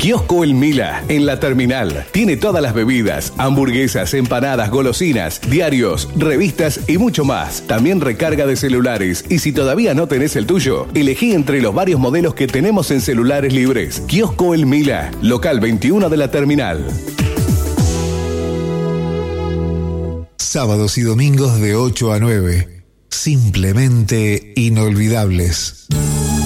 Kiosco El Mila, en la terminal. Tiene todas las bebidas, hamburguesas, empanadas, golosinas, diarios, revistas y mucho más. También recarga de celulares. Y si todavía no tenés el tuyo, elegí entre los varios modelos que tenemos en celulares libres. Kiosco El Mila, local 21 de la terminal. Sábados y domingos de 8 a 9. Simplemente inolvidables.